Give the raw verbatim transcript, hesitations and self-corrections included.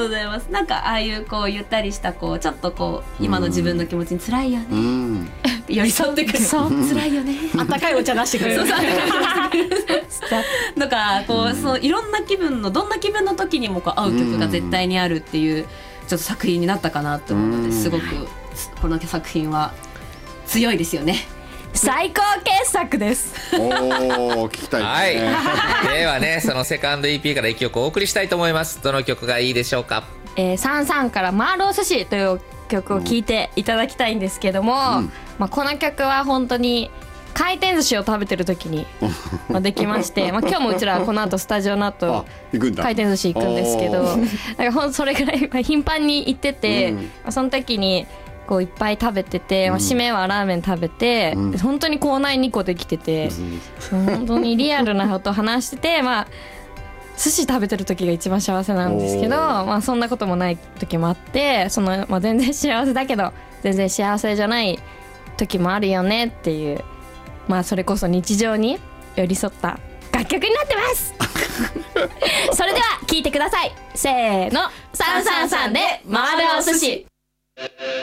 とうございます。なんかああいうこうゆったりしたこうちょっとこう今の自分の気持ちに辛いよね、うん、寄り添ってくる。そう辛いよね。あったかいお茶出してくれる。そうそうとかこう、そういろんな気分のどんな気分の時にもこう合う曲が絶対にあるっていうちょっと作品になったかなと思うので、すごくこの作品は強いですよね。 最高傑作です。 おー聞きたいですね。 はい、ではねそのセカンド イーピー からいっきょくお送りしたいと思います。どの曲がいいでしょうか。 えー、サンサンからマールお寿司という曲を聴いていただきたいんですけども、うんまあ、この曲は本当に回転寿司を食べてる時にまあできましてまあ今日もうちらこの後スタジオの後回転寿司行くんですけど、なんかほんそれぐらい頻繁に行ってて、うんまあ、その時にこういっぱい食べてて、まあ、締めはラーメン食べて、うん、本当に口内にこできてて、うん、本当にリアルなことを話してて、まあ、寿司食べてる時が一番幸せなんですけど、まあ、そんなこともない時もあってその、まあ、全然幸せだけど全然幸せじゃない時もあるよねっていう、まあ、それこそ日常に寄り添った楽曲になってますそれでは聴いてください。せーの、さんさんさんで回るお寿司。